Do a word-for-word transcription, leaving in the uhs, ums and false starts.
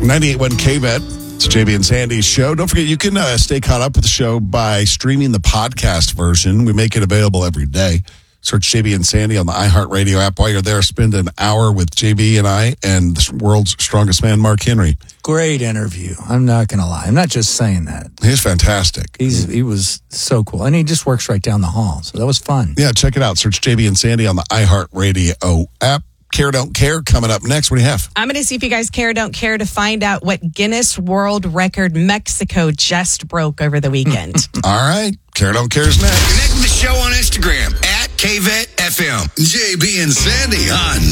ninety-eight point one K-Bet. It's J B and Sandy's show. Don't forget, you can uh, stay caught up with the show by streaming the podcast version. We make it available every day. Search J B and Sandy on the iHeartRadio app. While you're there, spend an hour with J B and I and the world's strongest man, Mark Henry. Great interview. I'm not going to lie. I'm not just saying that. He's fantastic. He's He was so cool. And he just works right down the hall. So that was fun. Yeah, check it out. Search J B and Sandy on the iHeartRadio app. Care, Don't Care coming up next. What do you have? I'm going to see if you guys care, don't care to find out what Guinness World Record Mexico just broke over the weekend. All right. Care, Don't Care is next. Connect with the show on Instagram at K V E T F M. J B and Sandy on